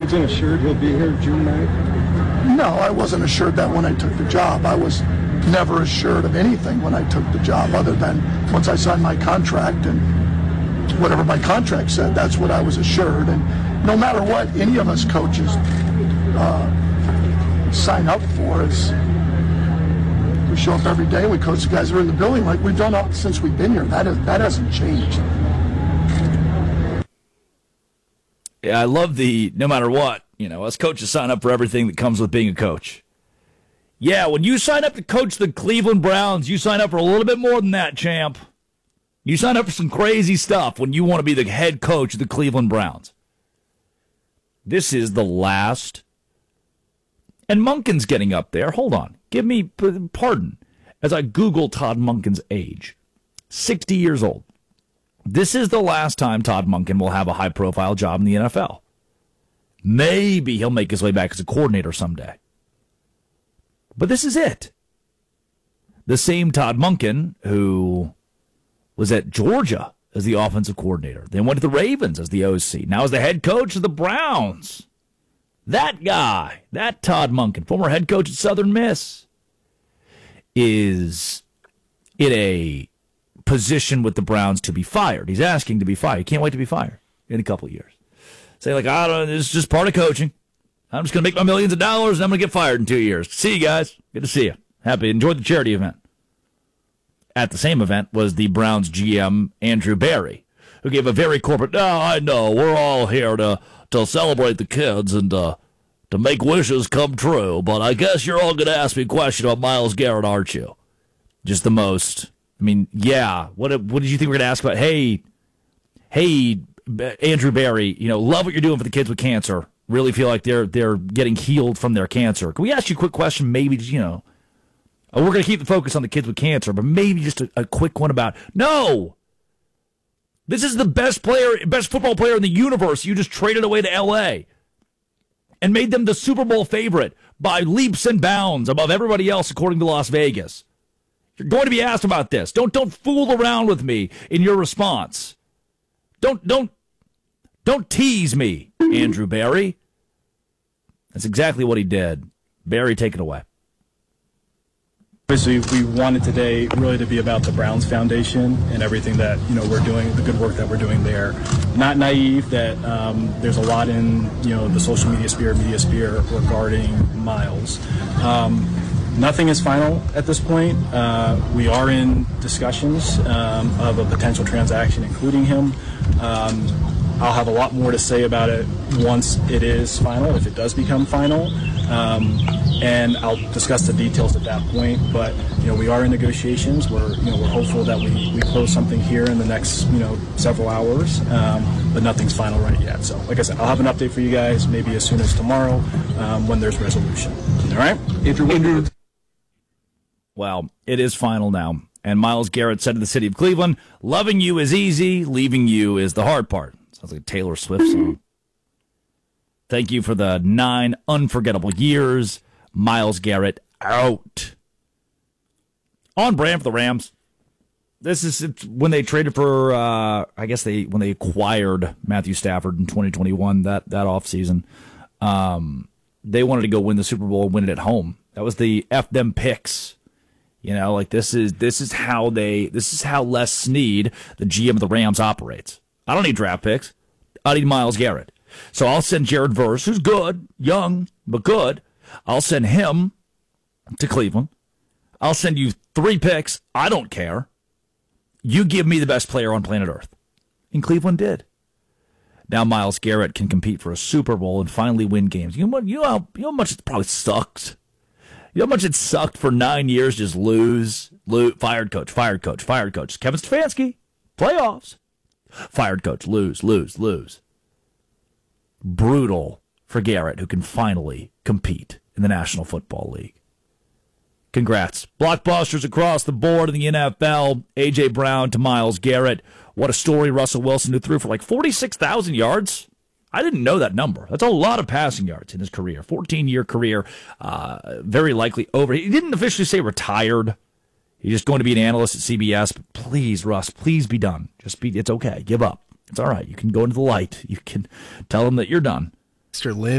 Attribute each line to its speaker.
Speaker 1: isn't assured he'll be here June 9th?
Speaker 2: No, I wasn't assured that when I took the job. I was never assured of anything when I took the job, other than once I signed my contract and whatever my contract said, that's what I was assured. And no matter what any of us coaches sign up for, is we show up every day, we coach the guys that are in the building like we've done since we've been here. That hasn't changed.
Speaker 3: Yeah, I love the no matter what, us coaches sign up for everything that comes with being a coach. Yeah, when you sign up to coach the Cleveland Browns, you sign up for a little bit more than that, champ. You sign up for some crazy stuff when you want to be the head coach of the Cleveland Browns. This is the last. And Monken's getting up there. Hold on. Give me pardon as I Google Todd Monken's age. 60 years old. This is the last time Todd Monken will have a high-profile job in the NFL. Maybe he'll make his way back as a coordinator someday. But this is it. The same Todd Monken who was at Georgia as the offensive coordinator, then went to the Ravens as the OC, now is the head coach of the Browns. That guy, that Todd Monken, former head coach at Southern Miss, is in a position with the Browns to be fired. He's asking to be fired. He can't wait to be fired in a couple of years. Say, I don't know, this is just part of coaching. I'm just going to make my millions of dollars and I'm going to get fired in 2 years. See you guys. Good to see you. Happy. Enjoyed the charity event. At the same event was the Browns GM, Andrew Berry, who gave a very corporate, I know, we're all here to celebrate the kids and to make wishes come true, but I guess you're all going to ask me a question about Myles Garrett, aren't you? Just the most, yeah. What did you think we were going to ask about? Hey, Andrew Berry, love what you're doing for the kids with cancer. Really feel like they're getting healed from their cancer. Can we ask you a quick question? Maybe, we're going to keep the focus on the kids with cancer, but maybe just a quick one about, no! This is the best football player in the universe. You just traded away to L.A. and made them the Super Bowl favorite by leaps and bounds above everybody else, according to Las Vegas. You're going to be asked about this. Don't fool around with me in your response. Don't tease me, Andrew Berry. That's exactly what he did. Berry, take it away.
Speaker 4: Obviously, we wanted today really to be about the Browns Foundation and everything that we're doing, the good work that we're doing there. Not naive that there's a lot in the social media sphere regarding Myles. Nothing is final at this point. We are in discussions of a potential transaction, including him. I'll have a lot more to say about it once it is final, if it does become final. And I'll discuss the details at that point. But we are in negotiations. We're hopeful that we close something here in the next several hours. But nothing's final right yet. So like I said, I'll have an update for you guys maybe as soon as tomorrow when there's resolution. All right, Andrew.
Speaker 3: Well, it is final now. And Myles Garrett said to the city of Cleveland, "Loving you is easy. Leaving you is the hard part." Sounds like a Taylor Swift song. Thank you for the 9 unforgettable years. Myles Garrett out. On brand for the Rams. This is when they traded for, when they acquired Matthew Stafford in 2021, that offseason. They wanted to go win the Super Bowl and win it at home. That was the F them picks. This is how Les Snead, the GM of the Rams, operates. I don't need draft picks. I need Myles Garrett. So I'll send Jared Verse, who's good, young, but good. I'll send him to Cleveland. I'll send you 3 picks. I don't care. You give me the best player on planet Earth. And Cleveland did. Now Myles Garrett can compete for a Super Bowl and finally win games. You know how much it probably sucked? You know how much it sucked for 9 years just lose, fired coach. Kevin Stefanski, playoffs. Fired coach, lose. Brutal for Garrett, who can finally compete in the National Football League. Congrats. Blockbusters across the board in the NFL. A.J. Brown to Myles Garrett. What a story. Russell Wilson, who threw for 46,000 yards. I didn't know that number. That's a lot of passing yards in his career. 14-year career. Very likely over. He didn't officially say retired. He's just going to be an analyst at CBS. But please, Russ, please be done. It's okay. Give up. It's all right. You can go into the light. You can tell him that you're done.
Speaker 5: Mr. Lynn.